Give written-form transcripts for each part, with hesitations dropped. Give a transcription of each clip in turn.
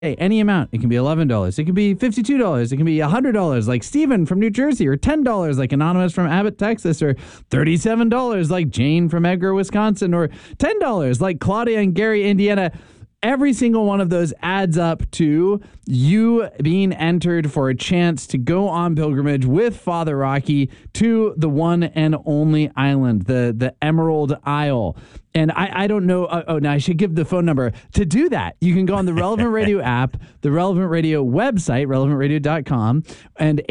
Hey, any amount. It can be $11. It can be $52. It can be $100 like Steven from New Jersey, or $10 like Anonymous from Abbott, Texas, or $37 like Jane from Edgar, Wisconsin, or $10 like Claudia and Gary, Indiana. Every single one of those adds up to you being entered for a chance to go on pilgrimage with Father Rocky to the one and only island, the Emerald Isle. And I don't know. Now I should give the phone number. To do that, you can go on the Relevant Radio app, the Relevant Radio website, relevantradio.com, and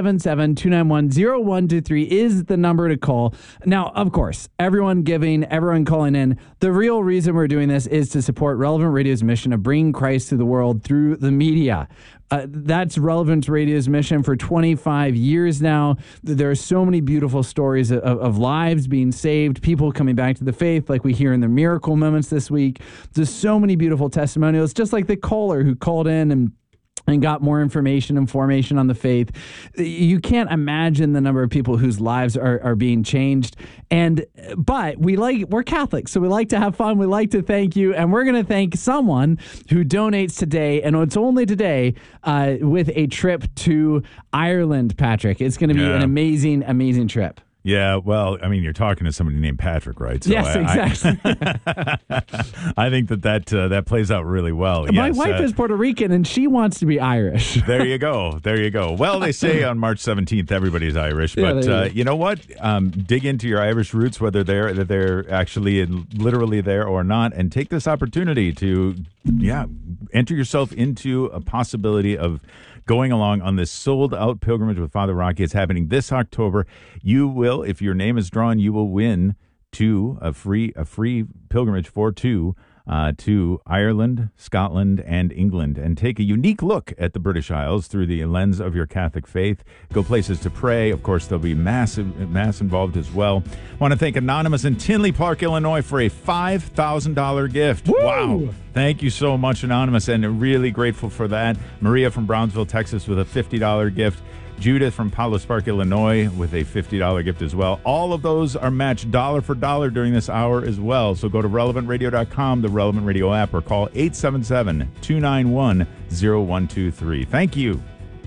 877-291-0123 is the number to call. Now, of course, everyone giving, everyone calling in, the real reason we're doing this is to support Relevant Radio's mission of bringing Christ to the world through the media. That's Relevant Radio's mission for 25 years now. There are so many beautiful stories of lives being saved, people coming back to the faith, like we hear in the miracle moments this week. There's so many beautiful testimonials, just like the caller who called in and got more information and formation on the faith. You can't imagine the number of people whose lives are being changed. But we're Catholics, so we like to have fun. We like to thank you. And we're going to thank someone who donates today. And it's only today with a trip to Ireland, Patrick. It's going to be an amazing, amazing trip. Yeah, well, I mean, you're talking to somebody named Patrick, right? So yes, exactly. I think that plays out really well. My wife is Puerto Rican, and she wants to be Irish. There you go. There you go. Well, they say on March 17th, everybody's Irish. But you know what? Dig into your Irish roots, whether they're actually literally there or not, and take this opportunity to, enter yourself into a possibility of going along on this sold-out pilgrimage with Father Rocky. It's happening this October. You will, if your name is drawn, you will win a free pilgrimage for two to Ireland, Scotland, and England, and take a unique look at the British Isles through the lens of your Catholic faith. Go places to pray. Of course, there'll be mass involved as well. I want to thank Anonymous in Tinley Park, Illinois, for a $5,000 gift. Woo! Wow. Thank you so much, Anonymous, and really grateful for that. Maria from Brownsville, Texas, with a $50 gift. Judith from Palos Park, Illinois, with a $50 gift as well. All of those are matched dollar for dollar during this hour as well. So go to relevantradio.com, the Relevant Radio app, or call 877-291-0123. Thank you.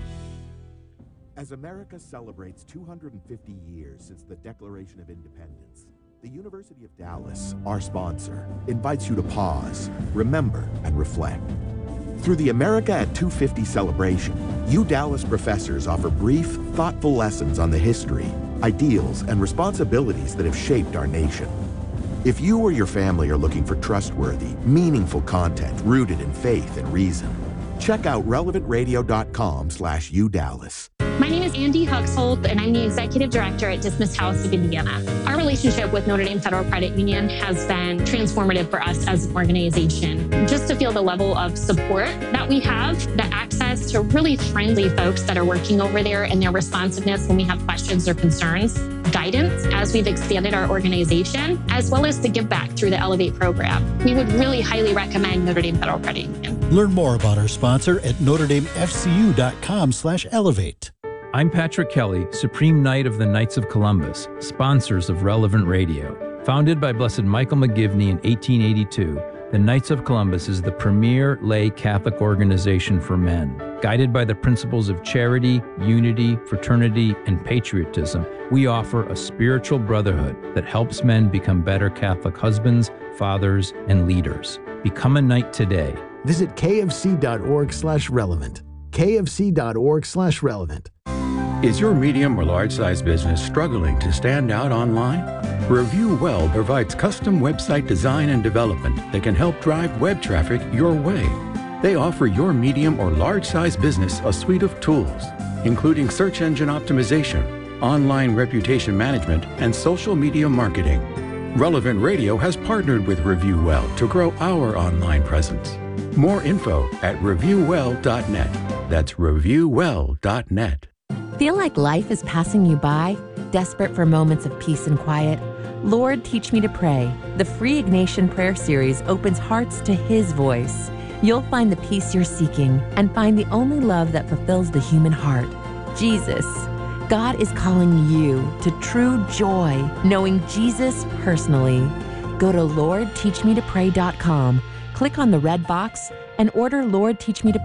As America celebrates 250 years since the Declaration of Independence, the University of Dallas, our sponsor, invites you to pause, remember, and reflect. Through the America at 250 celebration, Dallas professors offer brief, thoughtful lessons on the history, ideals, and responsibilities that have shaped our nation. If you or your family are looking for trustworthy, meaningful content rooted in faith and reason, check out relevantradio.com/UDallas. My name is Andy Huxhold, and I'm the Executive Director at Dismissed House of Indiana. Our relationship with Notre Dame Federal Credit Union has been transformative for us as an organization. Just to feel the level of support that we have, the access to really friendly folks that are working over there, and their responsiveness when we have questions or concerns, guidance as we've expanded our organization, as well as the give back through the Elevate program. We would really highly recommend Notre Dame Federal Credit Union. Learn more about our sponsor at NotreDameFCU.com/elevate. I'm Patrick Kelly, Supreme Knight of the Knights of Columbus, sponsors of Relevant Radio. Founded by Blessed Michael McGivney in 1882, the Knights of Columbus is the premier lay Catholic organization for men. Guided by the principles of charity, unity, fraternity, and patriotism, we offer a spiritual brotherhood that helps men become better Catholic husbands, fathers, and leaders. Become a knight today. Visit kfc.org/relevant. kfc.org/relevant. Is your medium or large-size business struggling to stand out online? Review Well provides custom website design and development that can help drive web traffic your way. They offer your medium or large-size business a suite of tools, including search engine optimization, online reputation management, and social media marketing. Relevant Radio has partnered with Review Well to grow our online presence. More info at reviewwell.net. That's reviewwell.net. Feel like life is passing you by? Desperate for moments of peace and quiet? Lord, Teach Me to Pray. The free Ignatian Prayer Series opens hearts to His voice. You'll find the peace you're seeking and find the only love that fulfills the human heart, Jesus. God is calling you to true joy, knowing Jesus personally. Go to LordTeachMeToPray.com, click on the red box, and order Lord Teach Me to